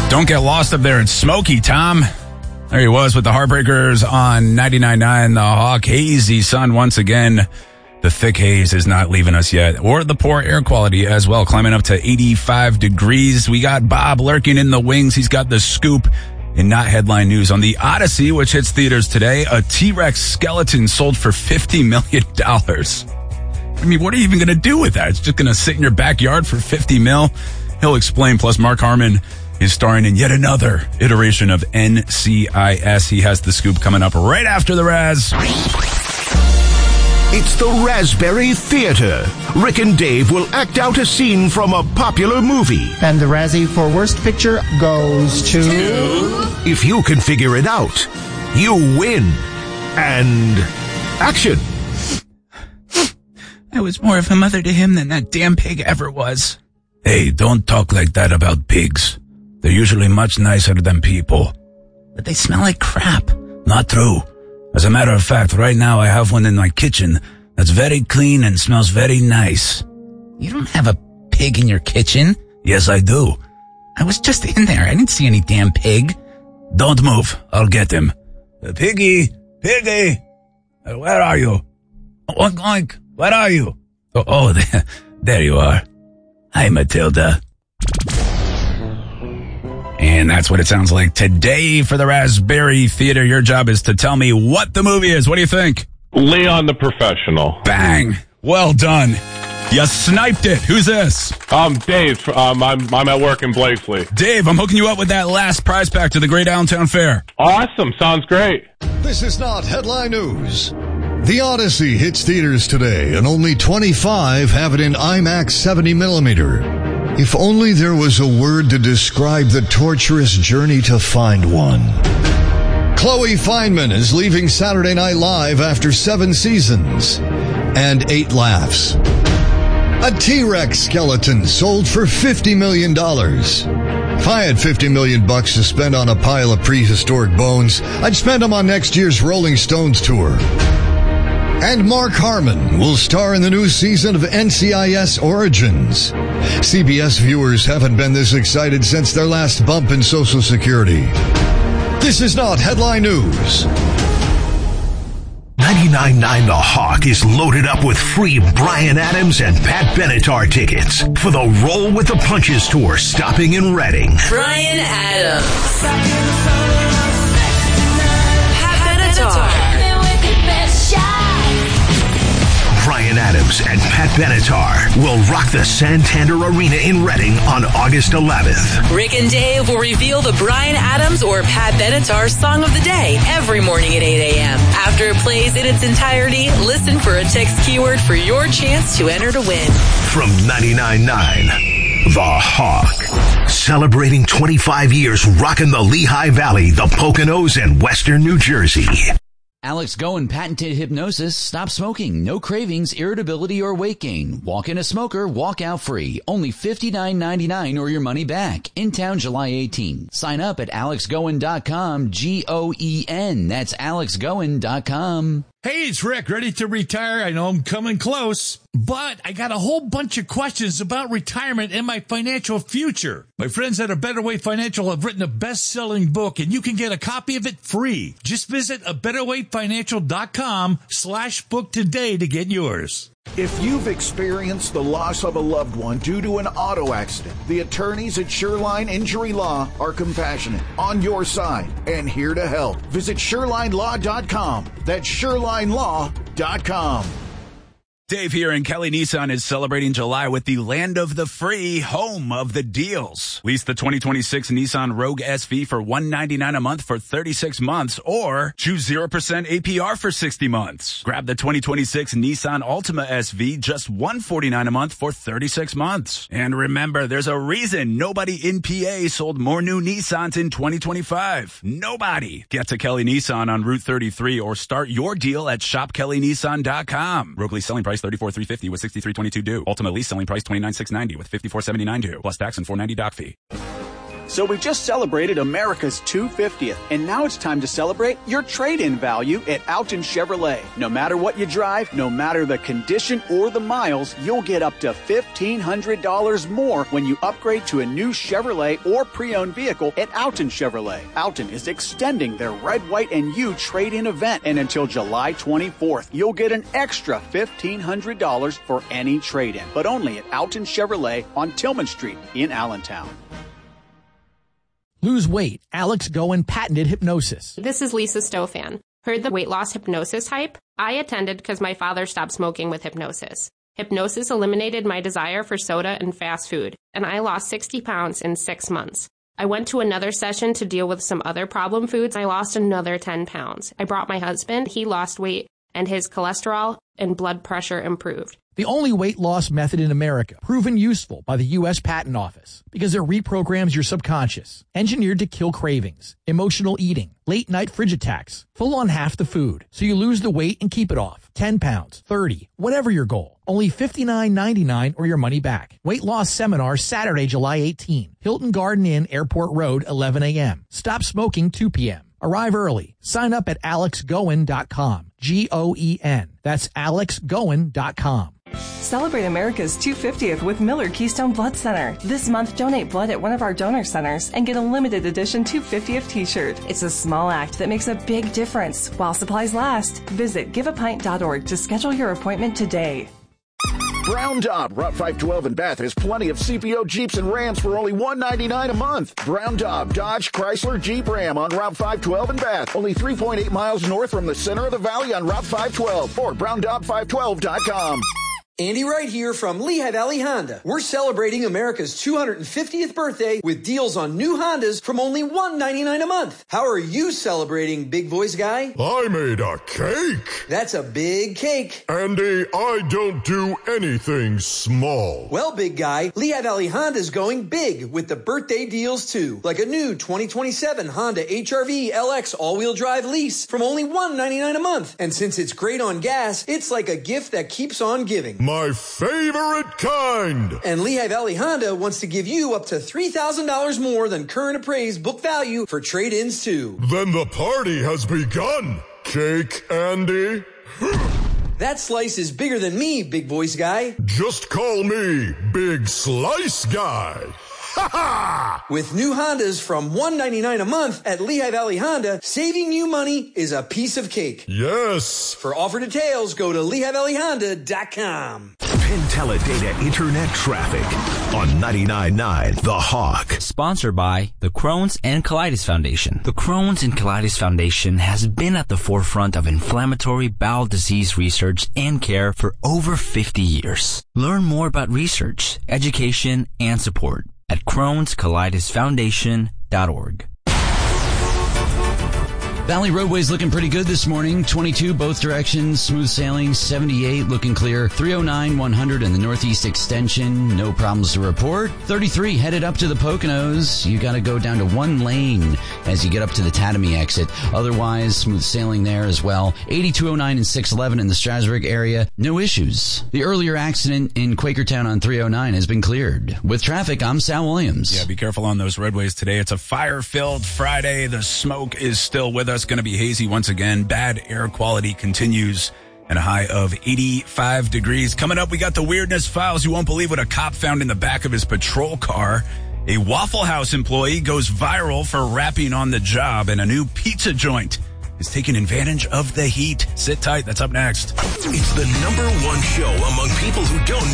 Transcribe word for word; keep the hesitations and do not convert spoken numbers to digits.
Don't get lost up there. It's Smokey, Tom. There he was with the Heartbreakers on ninety-nine point nine. The Hawk. Hazy sun once again. The thick haze is not leaving us yet. Or the poor air quality as well. Climbing up to eighty-five degrees. We got Bob lurking in the wings. He's got the scoop in not headline news. On the Odyssey, which hits theaters today, a T-Rex skeleton sold for fifty million dollars. I mean, what are you even going to do with that? It's just going to sit in your backyard for fifty mil? He'll explain. Plus, Mark Harmon is starring in yet another iteration of N C I S. He has the scoop coming up right after the Raz. It's the Raspberry Theater. Rick and Dave will act out a scene from a popular movie. And the Razzie for Worst Picture goes to... If you can figure it out, you win. And action. I was more of a mother to him than that damn pig ever was. Hey, don't talk like that about pigs. They're usually much nicer than people. But they smell like crap. Not true. As a matter of fact, right now I have one in my kitchen that's very clean and smells very nice. You don't have a pig in your kitchen? Yes, I do. I was just in there. I didn't see any damn pig. Don't move. I'll get him. Uh, piggy, piggy, uh, where are you? Oink, oink, where are you? Oh, oh there, there you are. Hi, Matilda. And that's what it sounds like today for the Raspberry Theater. Your job is to tell me what the movie is. What do you think? Leon the Professional. Bang. Well done. You sniped it. Who's this? Um, Dave. Um, I'm, I'm at work in Blakesley. Dave, I'm hooking you up with that last prize pack to the Great Allentown Fair. Awesome. Sounds great. This is not headline news. The Odyssey hits theaters today, and only twenty-five have it in IMAX seventy millimeter. If only there was a word to describe the torturous journey to find one. Chloe Fineman is leaving Saturday Night Live after seven seasons and eight laughs. A T-Rex skeleton sold for fifty million dollars. If I had fifty million bucks to spend on a pile of prehistoric bones, I'd spend them on next year's Rolling Stones tour. And Mark Harmon will star in the new season of N C I S Origins. C B S viewers haven't been this excited since their last bump in Social Security. This is not headline news. ninety-nine point nine The Hawk is loaded up with free Bryan Adams and Pat Benatar tickets for the Roll with the Punches tour stopping in Reading. Bryan Adams. Pat Benatar. Bryan Adams and Pat Benatar will rock the Santander Arena in Reading on August eleventh. Rick and Dave will reveal the Bryan Adams or Pat Benatar song of the day every morning at eight a.m. After it plays in its entirety, listen for a text keyword for your chance to enter to win. From ninety-nine point nine, The Hawk. Celebrating twenty-five years rocking the Lehigh Valley, the Poconos, and Western New Jersey. Alex Goen patented hypnosis. Stop smoking. No cravings, irritability, or weight gain. Walk in a smoker, walk out free. Only fifty-nine ninety-nine or your money back. In town July eighteenth. Sign up at alex goen dot com. G O E N. That's alex goen dot com. Hey, it's Rick, ready to retire. I know I'm coming close, but I got a whole bunch of questions about retirement and my financial future. My friends at A Better Way Financial have written a best-selling book, and you can get a copy of it free. Just visit a better way financial dot com slash book today to get yours. If you've experienced the loss of a loved one due to an auto accident, the attorneys at Shoreline Injury Law are compassionate, on your side, and here to help. Visit shoreline law dot com. That's shoreline law dot com. Dave here, and Kelly Nissan is celebrating July with the land of the free, home of the deals. Lease the twenty twenty-six Nissan Rogue S V for one hundred ninety-nine dollars a month for thirty-six months, or choose zero percent A P R for sixty months. Grab the twenty twenty-six Nissan Altima S V, just one hundred forty-nine dollars a month for thirty-six months. And remember, there's a reason nobody in P A sold more new Nissans in twenty twenty-five. Nobody. Get to Kelly Nissan on Route thirty-three or start your deal at shop kelly nissan dot com. Rogue lease selling price thirty-four thousand three hundred fifty dollars with sixty-three twenty-two due. Ultimate lease selling price twenty-nine thousand six hundred ninety dollars with fifty-four thousand seven hundred ninety-nine due. Plus tax and four hundred ninety dollars doc fee. So we just celebrated America's two hundred fiftieth, and now it's time to celebrate your trade-in value at Alton Chevrolet. No matter what you drive, no matter the condition or the miles, you'll get up to fifteen hundred dollars more when you upgrade to a new Chevrolet or pre-owned vehicle at Alton Chevrolet. Alton is extending their Red, White, and You trade-in event, and until July twenty-fourth, you'll get an extra fifteen hundred dollars for any trade-in, but only at Alton Chevrolet on Tillman Street in Allentown. Lose weight. Alex Goen patented hypnosis. This is Lisa Stofan. Heard the weight loss hypnosis hype? I attended because my father stopped smoking with hypnosis. Hypnosis eliminated my desire for soda and fast food, and I lost sixty pounds in six months. I went to another session to deal with some other problem foods. I lost another ten pounds. I brought my husband. He lost weight, and his cholesterol and blood pressure improved. The only weight loss method in America, proven useful by the U S Patent Office, because it reprograms your subconscious, engineered to kill cravings, emotional eating, late night fridge attacks, full on half the food, so you lose the weight and keep it off. ten pounds, thirty, whatever your goal. Only fifty-nine ninety-nine or your money back. Weight loss seminar Saturday, July eighteenth. Hilton Garden Inn, Airport Road, eleven a.m. Stop smoking, two p.m. Arrive early. Sign up at alex goen dot com. G O E N. That's alex goen dot com. Celebrate America's two hundred fiftieth with Miller Keystone Blood Center. This month, donate blood at one of our donor centers and get a limited edition two hundred fiftieth t-shirt. It's a small act that makes a big difference. While supplies last, visit give a pint dot org to schedule your appointment today. Brown Daub, Route five twelve in Bath has plenty of C P O Jeeps and Rams for only one hundred ninety-nine dollars a month. Brown Daub, Dodge, Chrysler, Jeep, Ram on Route five twelve in Bath. Only three point eight miles north from the center of the valley on Route five twelve or brown daub five twelve dot com. Andy Wright here from Lehigh Valley Honda. We're celebrating America's two hundred fiftieth birthday with deals on new Hondas from only one hundred ninety-nine dollars a month. How are you celebrating, big voice guy? I made a cake. That's a big cake. Andy, I don't do anything small. Well, big guy, Lehigh Valley Honda's going big with the birthday deals too. Like a new twenty twenty-seven Honda H R V L X all-wheel drive lease from only one hundred ninety-nine dollars a month. And since it's great on gas, it's like a gift that keeps on giving. My favorite kind. And Lehigh Valley Honda wants to give you up to three thousand dollars more than current appraised book value for trade-ins too. Then the party has begun. Cake, Andy. That slice is bigger than me, big voice guy. Just call me Big Slice Guy. Ha ha! With new Hondas from one hundred ninety-nine dollars a month at Lehigh Valley Honda, saving you money is a piece of cake. Yes. For offer details, go to lehigh valley honda dot com. Penteledata Internet Traffic on ninety-nine point nine The Hawk. Sponsored by the Crohn's and Colitis Foundation. The Crohn's and Colitis Foundation has been at the forefront of inflammatory bowel disease research and care for over fifty years. Learn more about research, education, and support at crohns colitis foundation dot org. Valley roadways looking pretty good this morning. twenty-two both directions, smooth sailing. seventy-eight looking clear. three oh nine, one hundred in the northeast extension, no problems to report. thirty-three headed up to the Poconos. You got to go down to one lane as you get up to the Tatamy exit. Otherwise, smooth sailing there as well. eighty-two oh nine and six eleven in the Strasburg area, no issues. The earlier accident in Quakertown on three oh nine has been cleared. With traffic, I'm Sal Williams. Yeah, be careful on those roadways today. It's a fire-filled Friday. The smoke is still with us. It's going to be hazy once again. Bad air quality continues and a high of eighty-five degrees. Coming up, we got the weirdness files. You won't believe what a cop found in the back of his patrol car. A Waffle House employee goes viral for rapping on the job, and a new pizza joint is taking advantage of the heat. Sit tight. That's up next. It's the number one show among people who don't